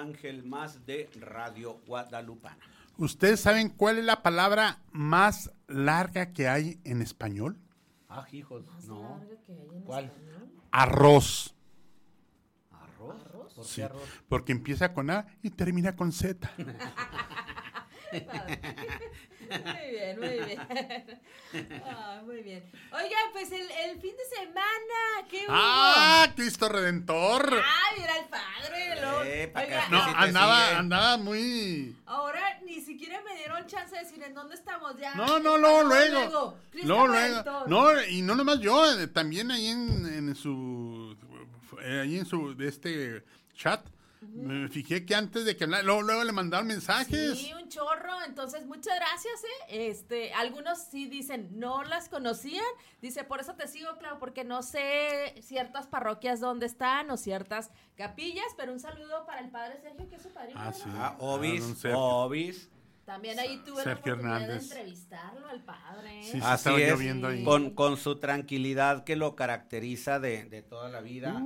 ángel más de Radio Guadalupana. ¿Ustedes saben cuál es la palabra más larga que hay en español? Ah, hijos, Más no. larga que hay en ¿Cuál? español. Arroz. ¿Arroz? ¿Por Sí, qué arroz? porque empieza con A y termina con Z. Muy bien, muy bien. Ah, muy bien. Oiga, pues el fin de semana, ¿qué hubo? ¡Ah, Cristo Redentor! ¡Ah, mira el padre! Pa' Oiga, que No, sí te sigue. andaba muy... ahora ni siquiera me dieron chance de decir en dónde estamos ya. No, luego. Cristo No, luego. Redentor. No, y no nomás yo, también ahí en su de este chat, me fijé que antes de que hablara, luego le mandaron mensajes. Sí, un chorro, entonces muchas gracias, algunos sí dicen, no las conocían, dice, por eso te sigo, Clau, porque no sé ciertas parroquias dónde están o ciertas capillas, pero un saludo para el padre Sergio, que es su padrino. Ah, sí. ¿no? Ah, Obis, don Sergio. Obis. También ahí tuve Sergio la oportunidad Hernández. de entrevistarlo al padre. Sí, Así estaba yo es, viendo ahí. con su tranquilidad que lo caracteriza de toda la vida,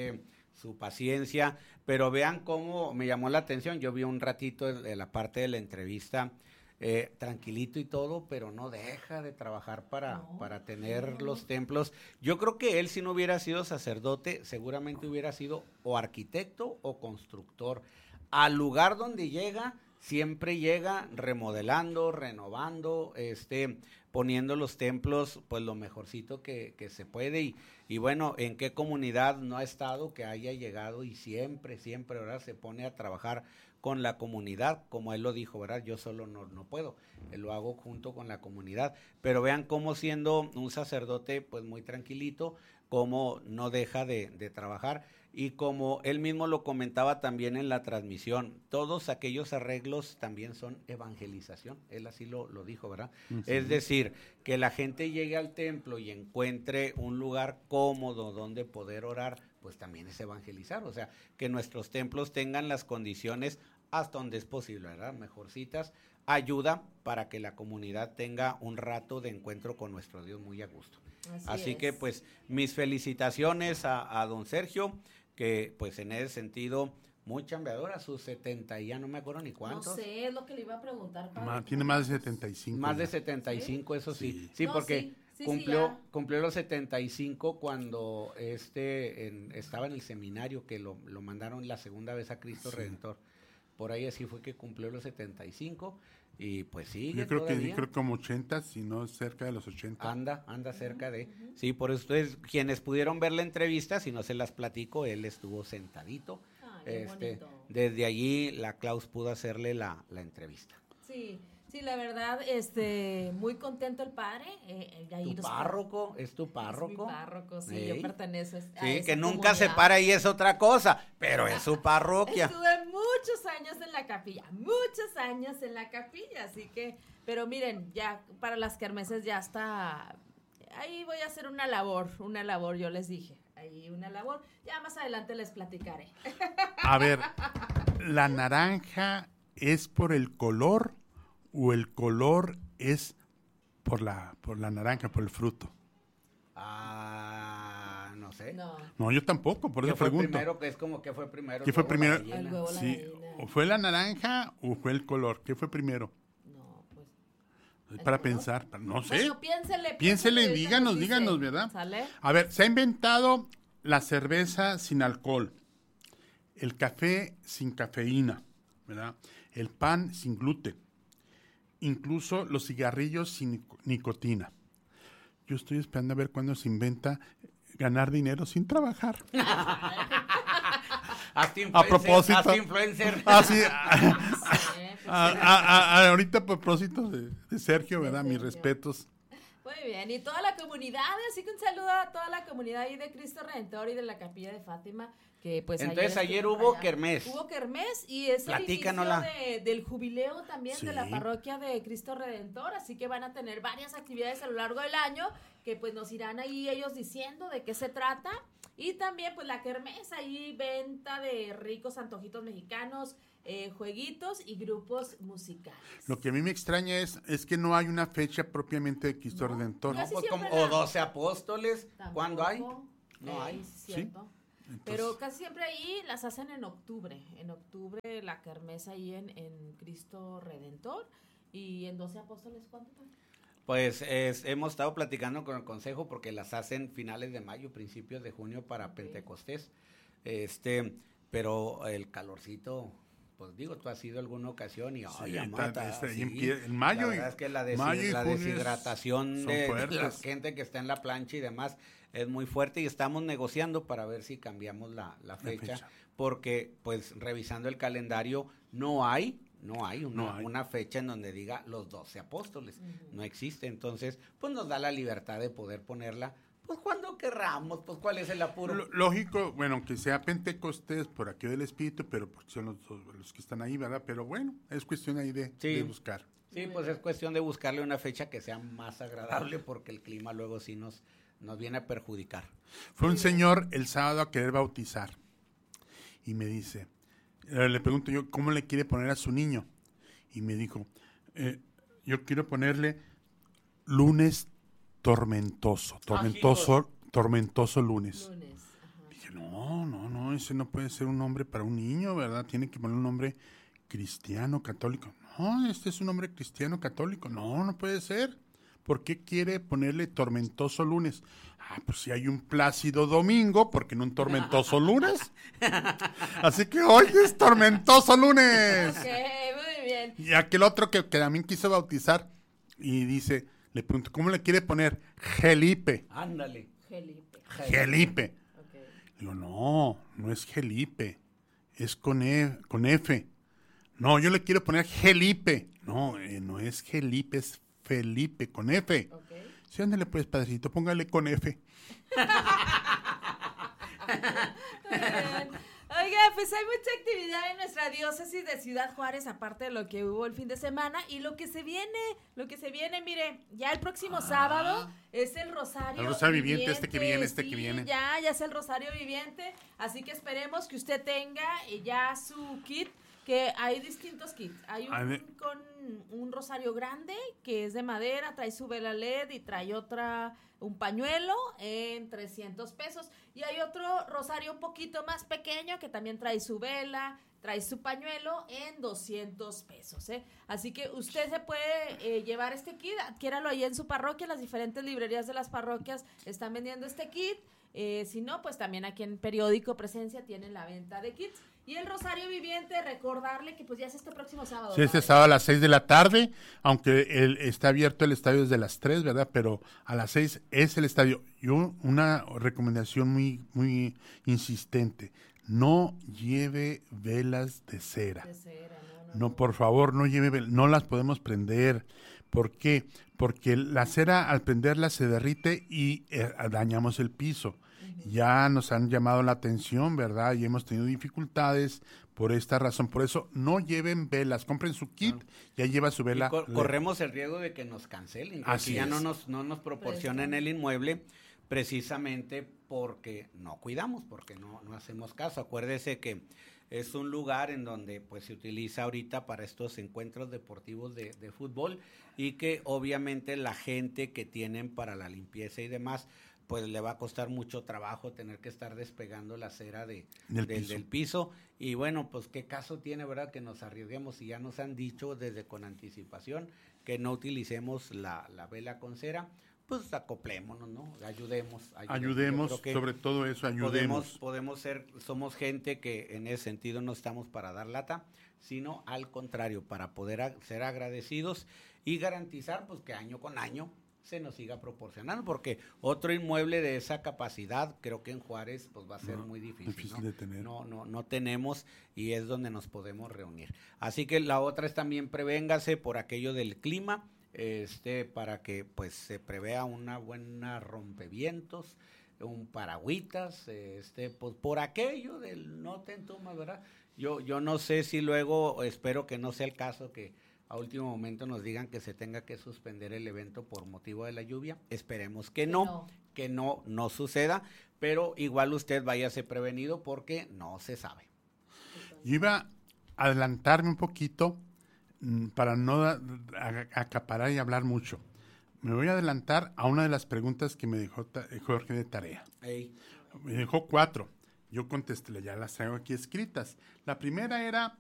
su paciencia, pero vean cómo me llamó la atención, yo vi un ratito de la parte de la entrevista, tranquilito y todo, pero no deja de trabajar para tener los templos. Yo creo que él, si no hubiera sido sacerdote, seguramente hubiera sido o arquitecto o constructor. Al lugar donde llega, siempre llega remodelando, renovando, poniendo los templos, pues lo mejorcito que se puede, y bueno, en qué comunidad no ha estado que haya llegado, y siempre, ahora se pone a trabajar con la comunidad, como él lo dijo, ¿verdad? Yo solo no puedo, lo hago junto con la comunidad, pero vean cómo siendo un sacerdote, pues muy tranquilito, cómo no deja de trabajar, y como él mismo lo comentaba también en la transmisión, todos aquellos arreglos también son evangelización, él así lo dijo, ¿verdad? Sí. Es decir, que la gente llegue al templo y encuentre un lugar cómodo donde poder orar, pues también es evangelizar, o sea, que nuestros templos tengan las condiciones hasta donde es posible, ¿verdad? Mejorcitas, ayuda para que la comunidad tenga un rato de encuentro con nuestro Dios muy a gusto. Así que pues mis felicitaciones a don Sergio, que pues en ese sentido muy chambeador, a sus 70 y ya no me acuerdo ni cuántos. No sé, es lo que le iba a preguntar. Padre. Tiene más de 75. Más de ya. 75, eso sí. Sí, No, porque sí, cumplió los 75 cuando estaba en el seminario, que lo mandaron la segunda vez a Cristo Redentor. Por ahí así fue que cumplió los 75 y pues sigue Yo creo todavía. que como 80, si no cerca de los 80. Anda cerca de. Sí, por eso ustedes, quienes pudieron ver la entrevista, si no se las platico, él estuvo sentadito. Ay, bonito. Desde allí la Klaus pudo hacerle la entrevista. Sí, la verdad, muy contento el padre. ¿Tu párroco? ¿Es tu párroco? Es mi párroco, sí, ¿Sí? yo pertenezco a Sí, esa que nunca se comunidad. para y es otra cosa, pero es su parroquia. Estuve muchos años en la capilla, así que, pero miren, ya para las kermeses ya está, ahí voy a hacer una labor, yo les dije, ahí una labor, ya más adelante les platicaré. A ver, ¿la naranja es por el color o el color es por la naranja, por el fruto? No sé. No, yo tampoco, por eso ¿Qué fue pregunto. primero? Que es como que fue primero. ¿Qué fue luego la primero? gallina. Luego la Sí, gallina. ¿o fue la naranja o fue el color? ¿Qué fue primero? No, pues. Para color? pensar, no sé. Bueno, piénsele, Piénsele, ahorita díganos, nos dice. díganos, ¿verdad? ¿Sale? A ver, se ha inventado la cerveza sin alcohol, el café sin cafeína, ¿verdad? El pan sin gluten, incluso los cigarrillos sin nicotina. Yo estoy esperando a ver cuándo se inventa ganar dinero sin trabajar. A propósito. Hazte influencer. Sí, Pues, ahorita a propósito de Sergio, ¿verdad? Mis Sergio. respetos. Muy bien, y toda la comunidad, así que un saludo a toda la comunidad ahí de Cristo Redentor y de la Capilla de Fátima, que pues Entonces ayer estuvimos hubo allá. kermés. Hubo kermés y es el inicio Platícanosla. del jubileo también Sí. de la parroquia de Cristo Redentor, así que van a tener varias actividades a lo largo del año que pues nos irán ahí ellos diciendo de qué se trata, y también pues la kermés, ahí venta de ricos antojitos mexicanos, jueguitos y grupos musicales. Lo que a mí me extraña es que no hay una fecha propiamente de Cristo No, Redentor. casi Pues siempre o la- 12 apóstoles, ¿cuándo hay? Tampoco. No hay. Cierto. Pero casi siempre ahí las hacen en octubre. En octubre la kermés ahí en Cristo Redentor. ¿Y en 12 Apóstoles cuánto? Pues hemos estado platicando con el consejo porque las hacen finales de mayo, principios de junio para Pentecostés. Pero el calorcito, pues digo, tú has ido alguna ocasión y mata. En mayo, la verdad es que la deshidratación de la gente que está en la plancha y demás es muy fuerte, y estamos negociando para ver si cambiamos la fecha, porque pues revisando el calendario no hay una fecha en donde diga los 12 apóstoles, no existe. Entonces pues nos da la libertad de poder ponerla pues cuando querramos. Pues ¿cuál es el apuro? Lógico, bueno, aunque sea Pentecostés por aquí del Espíritu, pero porque son los que están ahí, ¿verdad? Pero bueno, es cuestión ahí de buscar. Sí, pues es cuestión de buscarle una fecha que sea más agradable, porque el clima luego sí nos viene a perjudicar. Fue un señor el sábado a querer bautizar y me dice, le pregunto yo, ¿cómo le quiere poner a su niño? Y me dijo, yo quiero ponerle lunes tormentoso lunes. Dije, no, ese no puede ser un nombre para un niño, ¿verdad? Tiene que poner un nombre cristiano, católico. No, este es un nombre cristiano, católico. No puede ser. ¿Por qué quiere ponerle tormentoso lunes? Pues si hay un plácido domingo, ¿por qué no un tormentoso lunes? Así que hoy es tormentoso lunes. Ok, muy bien. Y aquel otro que también quiso bautizar y dice, le pregunto, ¿cómo le quiere poner? Gelipe. Ándale. Gelipe. Okay. Digo, no es Gelipe, es con F. No, yo le quiero poner Gelipe. No es Gelipe, es Felipe, con F. Okay. Sí, ándale pues, padrecito, póngale con F. Oiga, pues hay mucha actividad en nuestra diócesis de Ciudad Juárez, aparte de lo que hubo el fin de semana, y lo que se viene, mire, ya el próximo sábado es el Rosario. El Rosario Viviente, este que viene. Ya es el Rosario Viviente, así que esperemos que usted tenga ya su kit, que hay distintos kits. Hay con un rosario grande, que es de madera, trae su vela LED y trae un pañuelo en 300 pesos. Y hay otro rosario un poquito más pequeño que también trae su vela, trae su pañuelo en 200 pesos. Así que usted se puede llevar este kit, adquiéralo ahí en su parroquia. Las diferentes librerías de las parroquias están vendiendo este kit. Si no, pues también aquí en Periódico Presencia tienen la venta de kits. Y el Rosario Viviente, recordarle que pues ya es este próximo sábado. Sí, este sábado a las 6 de la tarde, aunque está abierto el estadio desde las 3, ¿verdad? Pero a las 6 es el estadio. Yo, una recomendación muy, muy insistente, no lleve velas de cera. No, por favor, no lleve velas, no las podemos prender. ¿Por qué? Porque la cera al prenderla se derrite y dañamos el piso. Ya nos han llamado la atención, ¿verdad? Y hemos tenido dificultades por esta razón. Por eso, no lleven velas. Compren su kit, ya lleva su vela. Corremos el riesgo de que nos cancelen, que ya no nos proporcionen el inmueble, precisamente porque no cuidamos, porque no hacemos caso. Acuérdese que es un lugar en donde pues se utiliza ahorita para estos encuentros deportivos de fútbol, y que obviamente la gente que tienen para la limpieza y demás, pues le va a costar mucho trabajo tener que estar despegando la cera del piso. Y bueno, pues qué caso tiene, ¿verdad?, que nos arriesguemos, y ya nos han dicho desde con anticipación que no utilicemos la vela con cera. Pues acoplémonos, ¿no? Ayudemos, sobre todo eso, ayudemos. Somos gente que en ese sentido no estamos para dar lata, sino al contrario, para poder ser agradecidos y garantizar pues que año con año se nos siga proporcionando, porque otro inmueble de esa capacidad, creo que en Juárez pues va a ser muy difícil, ¿no? De tener. No tenemos, y es donde nos podemos reunir. Así que la otra es también prevéngase por aquello del clima, para que pues se prevea una buena rompevientos, un paragüitas, pues por aquello del no te entumas, ¿verdad? Yo no sé si luego, espero que no sea el caso, que a último momento nos digan que se tenga que suspender el evento por motivo de la lluvia. Esperemos que no suceda, pero igual usted váyase prevenido porque no se sabe. Yo iba a adelantarme un poquito para no acaparar y hablar mucho. Me voy a adelantar a una de las preguntas que me dejó Jorge de tarea. Ey. Me dejó 4. yo contesté, ya las traigo aquí escritas. La primera era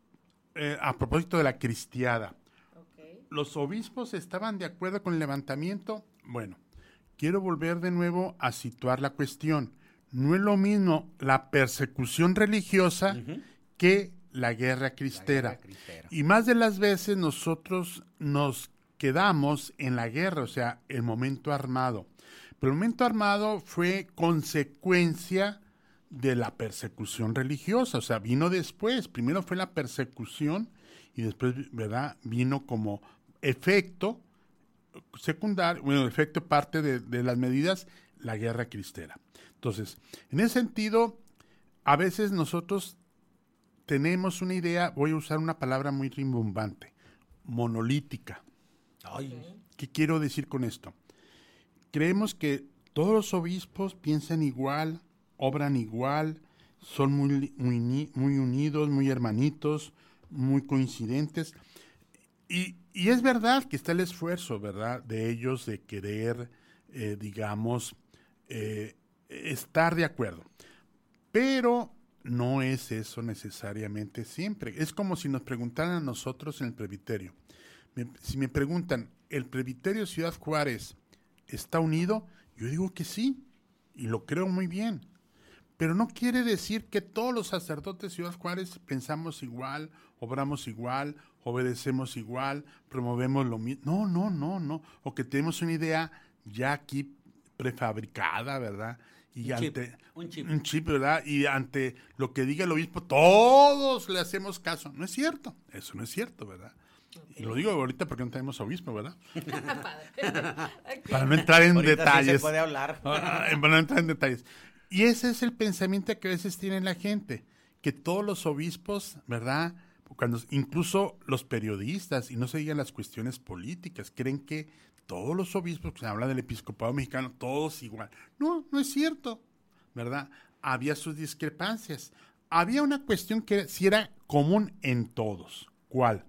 a propósito de la cristiada. Ok. ¿Los obispos estaban de acuerdo con el levantamiento? Bueno, quiero volver de nuevo a situar la cuestión. No es lo mismo la persecución religiosa que la guerra cristera. La guerra cristera. Y más de las veces nosotros nos quedamos en la guerra, o sea, el momento armado. Pero el momento armado fue consecuencia de la persecución religiosa, o sea, vino después. Primero fue la persecución y después, ¿verdad?, vino como efecto secundario, bueno, efecto parte de las medidas, la guerra cristera. Entonces, en ese sentido, a veces nosotros tenemos una idea, voy a usar una palabra muy rimbombante, monolítica. Ay, ¿Qué quiero decir con esto? Creemos que todos los obispos piensan igual, obran igual, son muy unidos, muy hermanitos, muy coincidentes. Y es verdad que está el esfuerzo, ¿verdad?, de ellos de querer, digamos, estar de acuerdo. Pero no es eso necesariamente siempre. Es como si nos preguntaran a nosotros en el presbiterio. Si me preguntan, ¿el presbiterio Ciudad Juárez está unido? Yo digo que sí, y lo creo muy bien. Pero no quiere decir que todos los sacerdotes de Ciudad Juárez pensamos igual, obramos igual, obedecemos igual, promovemos lo mismo. No. O que tenemos una idea ya aquí prefabricada, ¿verdad? Y un chip, ¿verdad? Y ante lo que diga el obispo, todos le hacemos caso. No es cierto, eso no es cierto, ¿verdad? Okay. Y lo digo ahorita porque no tenemos obispo, ¿verdad? Okay. Para no entrar en ahorita detalles. Sí se puede hablar. Para no entrar en detalles. Y ese es el pensamiento que a veces tiene la gente, que todos los obispos, ¿verdad?, cuando incluso los periodistas, y no se digan las cuestiones políticas, creen que todos los obispos, que se habla del episcopado mexicano, todos igual. No es cierto, ¿verdad? Había sus discrepancias. Había una cuestión que sí era común en todos. ¿Cuál?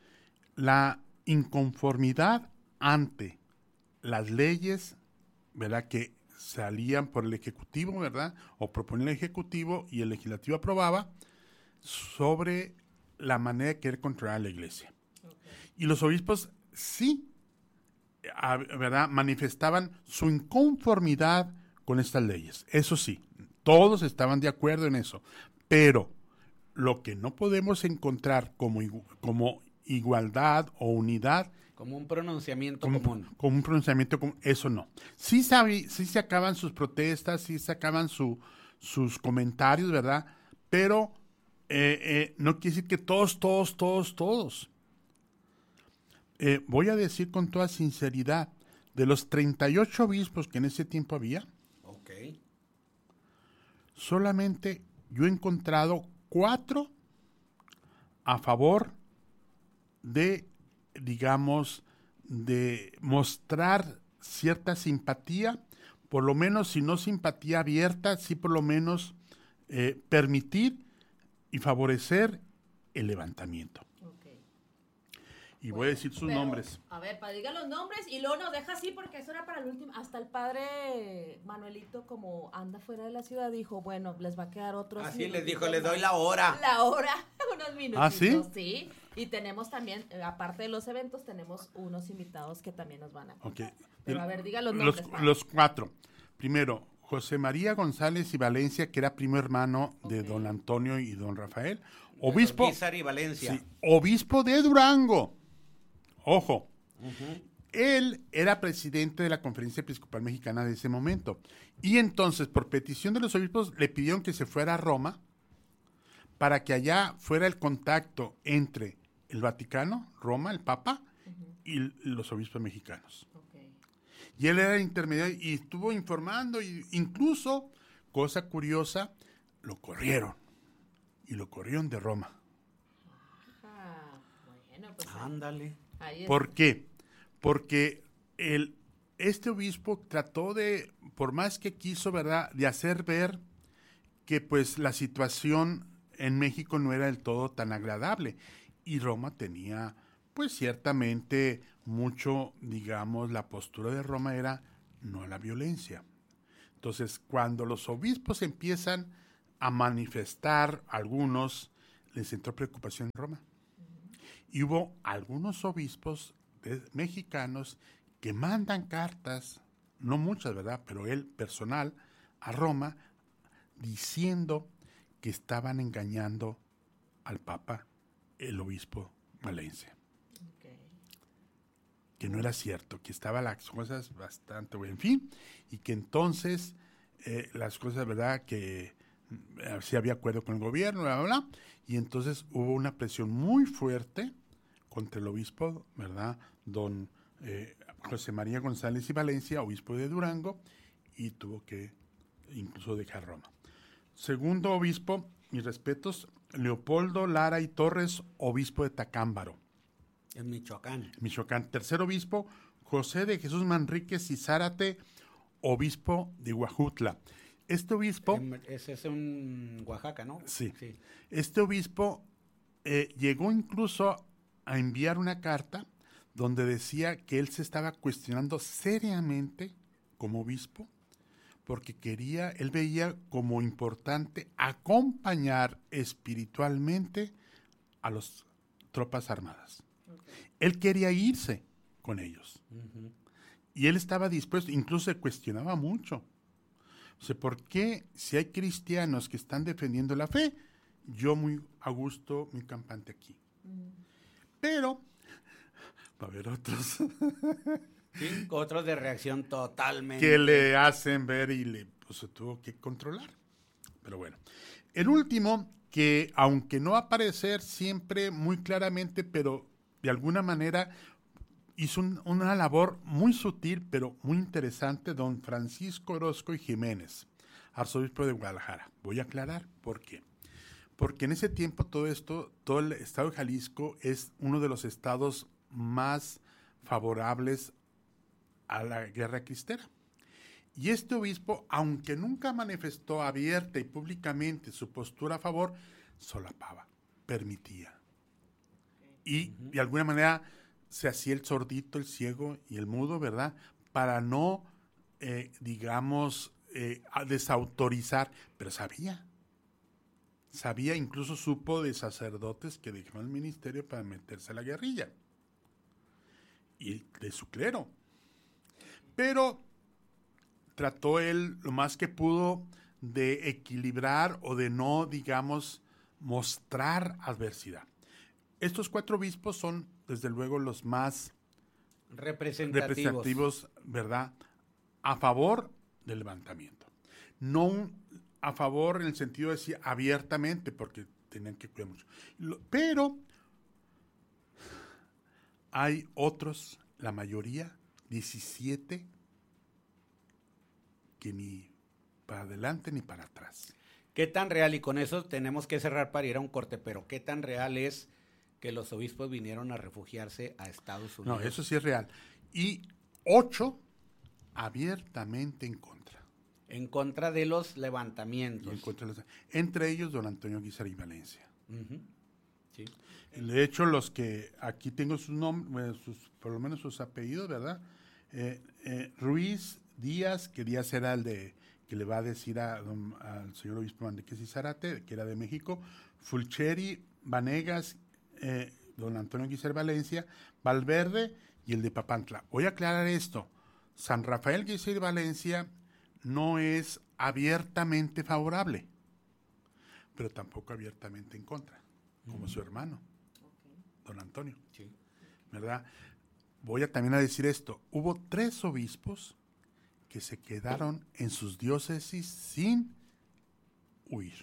La inconformidad ante las leyes, ¿verdad?, que salían por el Ejecutivo, ¿verdad?, o proponía el Ejecutivo y el Legislativo aprobaba, sobre la manera de querer controlar a la Iglesia. Okay. Y los obispos sí, ¿verdad?, manifestaban su inconformidad con estas leyes. Eso sí, todos estaban de acuerdo en eso. Pero lo que no podemos encontrar como igualdad o unidad, como un pronunciamiento común. Como un pronunciamiento común, eso no. Sí sacaban sus protestas, sí sacaban sus comentarios, ¿verdad? Pero no quiere decir que todos. Voy a decir con toda sinceridad, de los 38 obispos que en ese tiempo había, okay, solamente yo he encontrado 4 a favor de, digamos, de mostrar cierta simpatía, por lo menos, si no simpatía abierta, sí por lo menos permitir y favorecer el levantamiento. Okay. Y voy a decir sus nombres. A ver, diga los nombres y luego nos deja así porque eso era para el último. Hasta el padre Manuelito, como anda fuera de la ciudad, dijo, bueno, les va a quedar otros así les dijo, les doy la hora. La hora, unos minutos. ¿Ah, sí? Sí, y tenemos también, aparte de los eventos, tenemos unos invitados que también nos van a contar. Okay. Pero a ver, diga los nombres. Los 4. Primero, José María González y Valencia, que era primo hermano de don Antonio y don Rafael. Obispo. Guízar y Valencia. Sí, obispo de Durango. Ojo. Él era presidente de la Conferencia Episcopal Mexicana de ese momento. Y entonces, por petición de los obispos, le pidieron que se fuera a Roma para que allá fuera el contacto entre el Vaticano, Roma, el Papa, y los obispos mexicanos. Okay. Y él era el intermediario y estuvo informando, y incluso, cosa curiosa, lo corrieron. Y lo corrieron de Roma. Bueno, pues ándale. ¿Por qué? Porque este obispo trató de, por más que quiso, ¿verdad?, de hacer ver que pues la situación en México no era del todo tan agradable. Y Roma tenía, pues ciertamente, mucho, digamos, la postura de Roma era no a la violencia. Entonces, cuando los obispos empiezan a manifestar, algunos les entró preocupación en Roma. Y hubo algunos obispos mexicanos que mandan cartas, no muchas, ¿verdad? Pero él personal, a Roma, diciendo que estaban engañando al Papa, el obispo Valencia. Que no era cierto, que estaban las cosas bastante bien, en fin, y que entonces las cosas, ¿verdad?, que sí había acuerdo con el gobierno, bla, bla, bla, y entonces hubo una presión muy fuerte contra el obispo, ¿verdad?, don José María González y Valencia, obispo de Durango, y tuvo que incluso dejar Roma. Segundo obispo, mis respetos, Leopoldo Lara y Torres, obispo de Tacámbaro. En Michoacán. Michoacán. Tercer obispo, José de Jesús Manríquez y Zárate, obispo de Huajutla. Este obispo... Ese es en Oaxaca, ¿no? Sí. Este obispo llegó incluso a enviar una carta donde decía que él se estaba cuestionando seriamente como obispo porque él veía como importante acompañar espiritualmente a las tropas armadas. Okay. Él quería irse con ellos. Uh-huh. Y él estaba dispuesto, incluso se cuestionaba mucho. O sea, ¿por qué si hay cristianos que están defendiendo la fe, yo muy a gusto, muy campante aquí? Pero va a haber otros. Sí, otros de reacción totalmente. Que le hacen ver y se tuvo que controlar. Pero bueno. El último, que aunque no va a aparecer siempre muy claramente, pero de alguna manera hizo una labor muy sutil, pero muy interesante, don Francisco Orozco y Jiménez, arzobispo de Guadalajara. Voy a aclarar por qué. Porque en ese tiempo todo el estado de Jalisco es uno de los estados más favorables a la guerra cristera. Y este obispo, aunque nunca manifestó abierta y públicamente su postura a favor, solapaba, permitía. Y de alguna manera se hacía el sordito, el ciego y el mudo, ¿verdad? Para no, desautorizar, pero sabía, incluso supo de sacerdotes que dejaron el ministerio para meterse a la guerrilla. Y de su clero. Pero trató él lo más que pudo de equilibrar o de no, digamos, mostrar adversidad. Estos 4 obispos son, desde luego, los más representativos, ¿verdad?, a favor del levantamiento. No a favor en el sentido de decir abiertamente, porque tenían que cuidar mucho. Pero hay otros, la mayoría, 17, que ni para adelante ni para atrás. ¿Qué tan real? Y con eso tenemos que cerrar para ir a un corte, pero ¿qué tan real es que los obispos vinieron a refugiarse a Estados Unidos? No, eso sí es real. Y 8 abiertamente en contra. En contra de los levantamientos. Entre ellos, don Antonio Guízar y Valencia. Uh-huh. Sí. De hecho, los que aquí tengo sus nombres, por lo menos sus apellidos, ¿verdad? Ruiz Díaz, que Díaz era el de que le va a decir al señor obispo Manríquez y Zárate, que era de México, Fulcheri, Vanegas, don Antonio Guízar Valencia, Valverde y el de Papantla. Voy a aclarar esto. San Rafael Guízar Valencia no es abiertamente favorable, pero tampoco abiertamente en contra, como su hermano, don Antonio. Sí. ¿Verdad? Voy también a decir esto. Hubo 3 obispos que se quedaron en sus diócesis sin huir.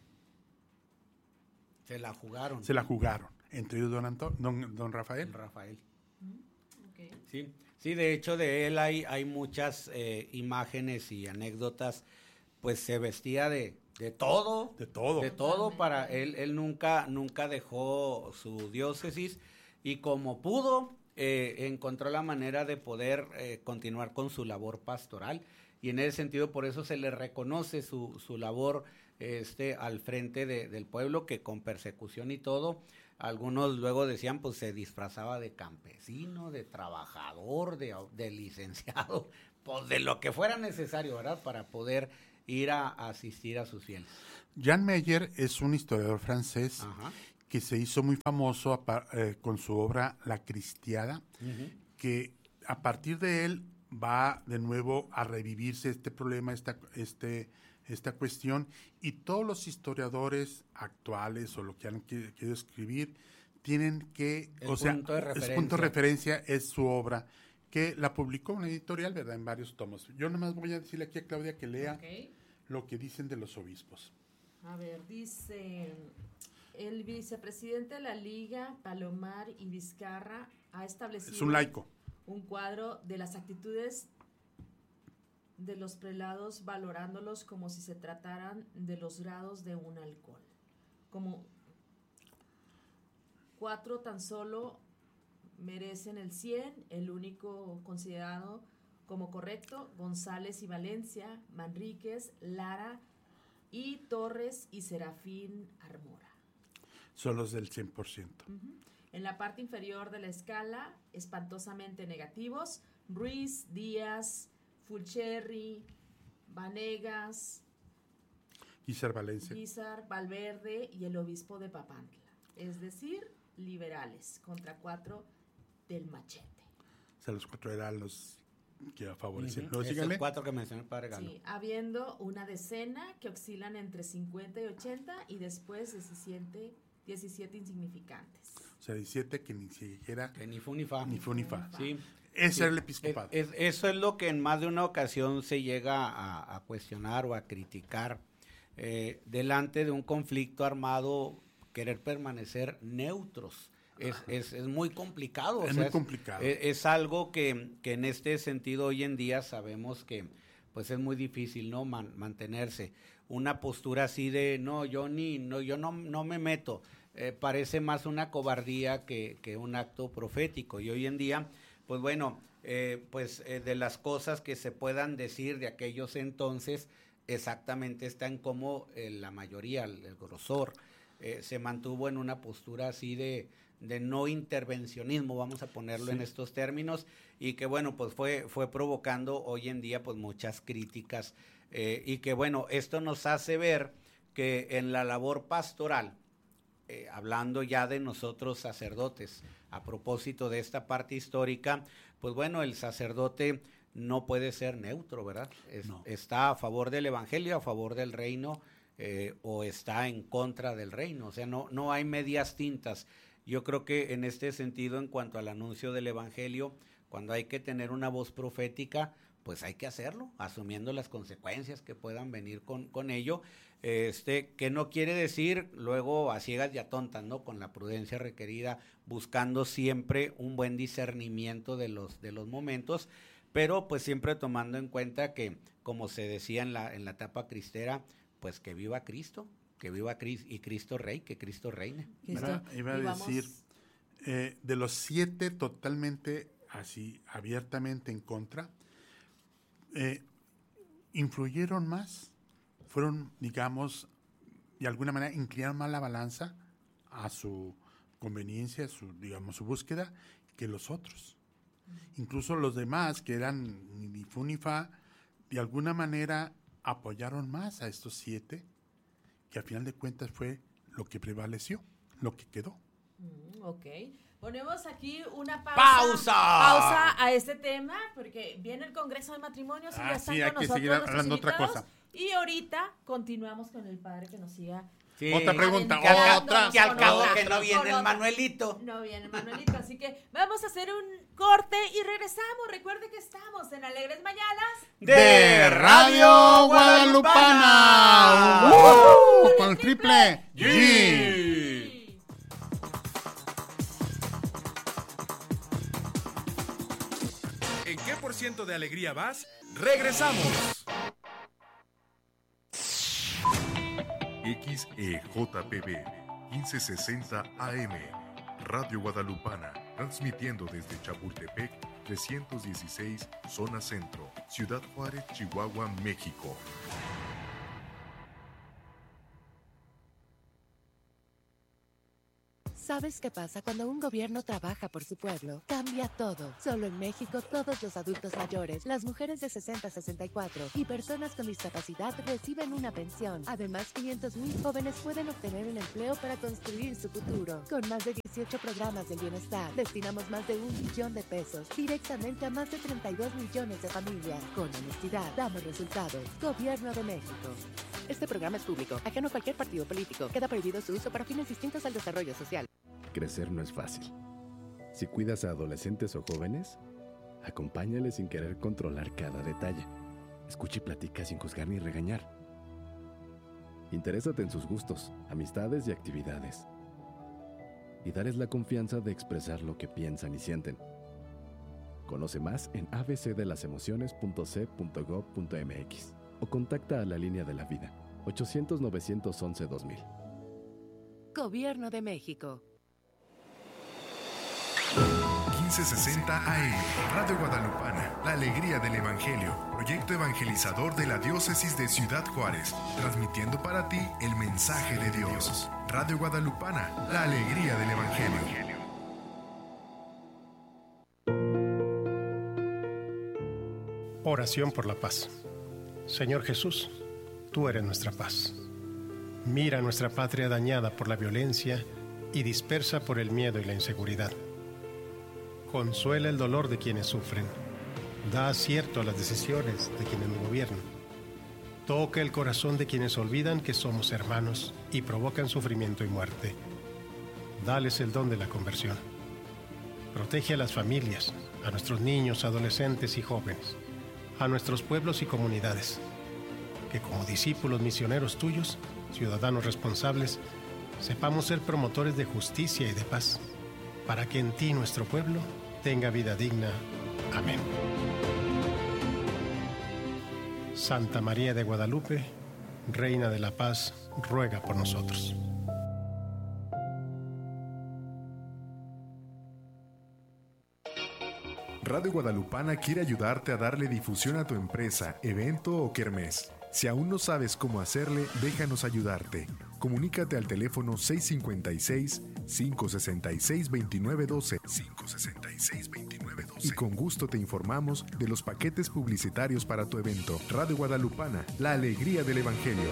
Se la jugaron. Entre ellos don Rafael. Rafael. Okay. Sí, de hecho de él hay muchas imágenes y anécdotas. Pues se vestía de todo. De todo. Para él nunca dejó su diócesis y como pudo encontró la manera de poder continuar con su labor pastoral, y en ese sentido por eso se le reconoce su labor al frente del pueblo, que con persecución y todo, algunos luego decían pues se disfrazaba de campesino, de trabajador, de licenciado, pues de lo que fuera necesario, ¿verdad?, para poder ir a asistir a sus fieles. Jean Meyer es un historiador francés Ajá. que se hizo muy famoso con su obra La Cristiada, que a partir de él va de nuevo a revivirse este problema, esta cuestión, y todos los historiadores actuales o lo que han querido escribir tienen que, punto de referencia. el punto de referencia es su obra, que la publicó una editorial, ¿verdad?, en varios tomos. Yo nomás voy a decirle aquí a Claudia que lea lo que dicen de los obispos. A ver, dice, el vicepresidente de la Liga, Palomar y Vizcarra, ha establecido... Es un laico. Un cuadro de las actitudes de los prelados, valorándolos como si se trataran de los grados de un alcohol. Como 4 tan solo merecen el 100, el único considerado como correcto, González y Valencia, Manríquez, Lara y Torres y Serafín Armora. Son los del 100%. En la parte inferior de la escala, espantosamente negativos, Ruiz, Díaz, Fulcherry, Vanegas, Guízar Valencia. Guízar, Valverde y el obispo de Papantla. Es decir, liberales contra 4 del Machete. O sea, los 4 eran los que favorecen. Esos 4 que mencionó el padre Galo. Sí, habiendo una decena que oscilan entre 50 y 80 y después 17 insignificantes. O sea, 17 que ni siquiera... Que ni fu ni fa. Ni fu ni fa. Sí. Ese era el episcopado. Eso es lo que en más de una ocasión se llega a cuestionar o a criticar. Delante de un conflicto armado, querer permanecer neutros. Es muy complicado. Es muy complicado. Es algo que en este sentido hoy en día sabemos que pues es muy difícil, ¿no? Mantenerse. Una postura así de yo no me meto. Parece más una cobardía que un acto profético. Y hoy en día, pues bueno, de las cosas que se puedan decir de aquellos entonces, exactamente está en cómo la mayoría, el grosor, se mantuvo en una postura así de no intervencionismo, vamos a ponerlo en estos términos, y que bueno, pues fue provocando hoy en día pues muchas críticas, y que bueno, esto nos hace ver que en la labor pastoral, hablando ya de nosotros sacerdotes, a propósito de esta parte histórica, pues bueno, el sacerdote no puede ser neutro, ¿verdad? No. Está a favor del evangelio, a favor del reino, o está en contra del reino, o sea, no hay medias tintas. Yo creo que en este sentido, en cuanto al anuncio del evangelio, cuando hay que tener una voz profética, pues hay que hacerlo, asumiendo las consecuencias que puedan venir con ello, que no quiere decir luego a ciegas y a tontas, ¿no? Con la prudencia requerida, buscando siempre un buen discernimiento de los momentos, pero pues siempre tomando en cuenta que, como se decía en la etapa cristera, pues que viva Cristo, y Cristo Rey, que Cristo reine. Iba a decir, de los 7 totalmente así, abiertamente en contra, influyeron más, fueron, digamos, de alguna manera inclinaron más la balanza a su conveniencia, su búsqueda, que los otros. Incluso los demás, que eran ni fu ni fa, de alguna manera apoyaron más a estos 7, que al final de cuentas fue lo que prevaleció, lo que quedó. Ok. Ponemos aquí una ¡Pausa! Pausa a este tema, porque viene el Congreso de Matrimonios y ya están con hay que nosotros seguir hablando otra cosa. Y ahorita continuamos con el padre que nos siga. Sí. Otra pregunta, que al cabo que no viene el Manuelito. No viene el Manuelito, así que vamos a hacer un corte y regresamos. Recuerde que estamos en Alegres Mañanas de Radio Guadalupana. Con el triple G. ¿En qué % de alegría vas? ¡Regresamos! XEJPB 1560 AM Radio Guadalupana, transmitiendo desde Chapultepec 316, zona centro, Ciudad Juárez, Chihuahua, México. ¿Sabes qué pasa cuando un gobierno trabaja por su pueblo? Cambia todo. Solo en México, todos los adultos mayores, las mujeres de 60 a 64 y personas con discapacidad reciben una pensión. Además, 500,000 jóvenes pueden obtener un empleo para construir su futuro. Con más de 18 programas del bienestar, destinamos más de 1 billón de pesos directamente a más de 32 millones de familias. Con honestidad, damos resultados. Gobierno de México. Este programa es público, ajeno a cualquier partido político. Queda prohibido su uso para fines distintos al desarrollo social. Crecer no es fácil. Si cuidas a adolescentes o jóvenes, acompáñales sin querer controlar cada detalle. Escucha y platica sin juzgar ni regañar. Interésate en sus gustos, amistades y actividades. Y darles la confianza de expresar lo que piensan y sienten. Conoce más en abcdelasemociones.c.gov.mx o contacta a la línea de la vida 800-911-2000. Gobierno de México. 1560 AM, Radio Guadalupana, la alegría del Evangelio, proyecto evangelizador de la diócesis de Ciudad Juárez, transmitiendo para ti el mensaje de Dios. Radio Guadalupana, la alegría del Evangelio. Oración por la paz. Señor Jesús, tú eres nuestra paz. Mira nuestra patria dañada por la violencia y dispersa por el miedo y la inseguridad. Consuela el dolor de quienes sufren. Da acierto a las decisiones de quienes nos gobiernan. Toca el corazón de quienes olvidan que somos hermanos y provocan sufrimiento y muerte. Dales el don de la conversión. Protege a las familias, a nuestros niños, adolescentes y jóvenes, a nuestros pueblos y comunidades. Que como discípulos misioneros tuyos, ciudadanos responsables, sepamos ser promotores de justicia y de paz, para que en ti nuestro pueblo tenga vida digna. Amén. Santa María de Guadalupe, Reina de la Paz, ruega por nosotros. Radio Guadalupana quiere ayudarte a darle difusión a tu empresa, evento o kermés. Si aún no sabes cómo hacerle, déjanos ayudarte. Comunícate al teléfono 656-566-2912 y con gusto te informamos de los paquetes publicitarios para tu evento. Radio Guadalupana, la alegría del Evangelio.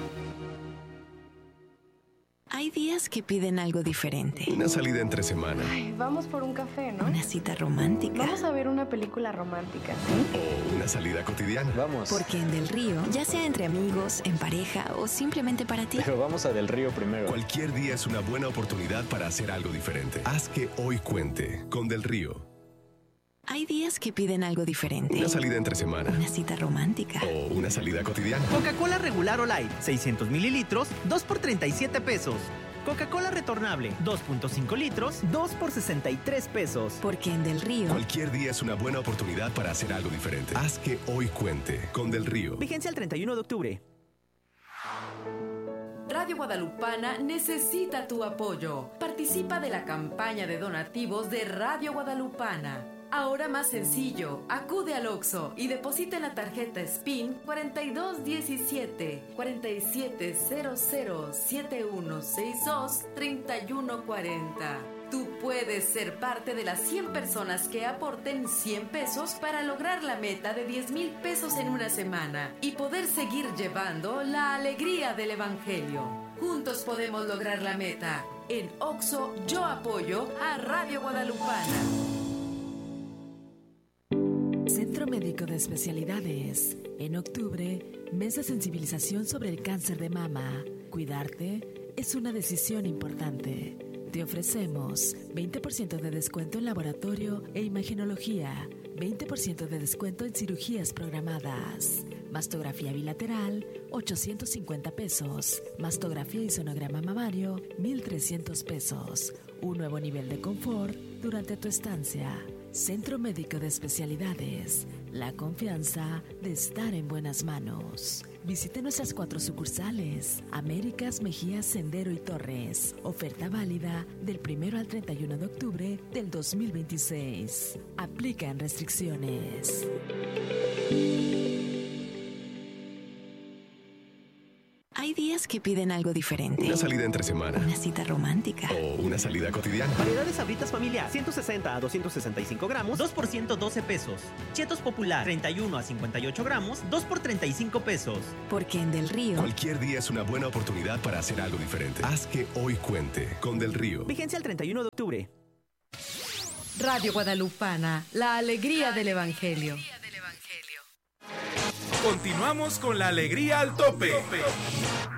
Hay días que piden algo diferente. Una salida entre semana. Ay, vamos por un café, ¿no? Una cita romántica. Vamos a ver una película romántica, ¿sí? O una salida cotidiana. Vamos. Porque en Del Río, ya sea entre amigos, en pareja o simplemente para ti. Pero vamos a Del Río primero. Cualquier día es una buena oportunidad para hacer algo diferente. Haz que hoy cuente con Del Río. Hay días que piden algo diferente. Una salida entre semana. Una cita romántica. O una salida cotidiana. Coca-Cola regular o light, 600 mililitros, 2 por 37 pesos. Coca-Cola retornable, 2.5 litros, 2 por 63 pesos. Porque en Del Río, cualquier día es una buena oportunidad para hacer algo diferente. Haz que hoy cuente con Del Río. Vigencia el 31 de octubre. Radio Guadalupana necesita tu apoyo. Participa de la campaña de donativos de Radio Guadalupana. Ahora más sencillo, acude al Oxxo y deposita en la tarjeta SPIN 4217 4700 7162 3140. Tú puedes ser parte de las 100 personas que aporten 100 pesos para lograr la meta de 10,000 pesos en una semana y poder seguir llevando la alegría del Evangelio. Juntos podemos lograr la meta. En Oxxo, yo apoyo a Radio Guadalupana. Centro Médico de Especialidades. En octubre, mes de sensibilización sobre el cáncer de mama. Cuidarte es una decisión importante. Te ofrecemos 20% de descuento en laboratorio e imagenología, 20% de descuento en cirugías programadas. Mastografía bilateral, 850 pesos. Mastografía y sonograma mamario, 1,300 pesos. Un nuevo nivel de confort durante tu estancia. Centro Médico de Especialidades. La confianza de estar en buenas manos. Visite nuestras 4 sucursales: Américas, Mejía, Sendero y Torres. Oferta válida del 1 al 31 de octubre del 2026. Aplican restricciones. hay días que piden algo diferente. Una salida entre semana. Una cita romántica. O una salida cotidiana. Variedad de Sabritas familiar, 160 a 265 gramos, 2 por 112 pesos. Chetos Popular, 31 a 58 gramos, 2 por 35 pesos. Porque en Del Río, cualquier día es una buena oportunidad para hacer algo diferente. Haz que hoy cuente con Del Río. Vigencia el 31 de octubre. Radio Guadalupana, la alegría del Evangelio. Continuamos con la alegría al tope.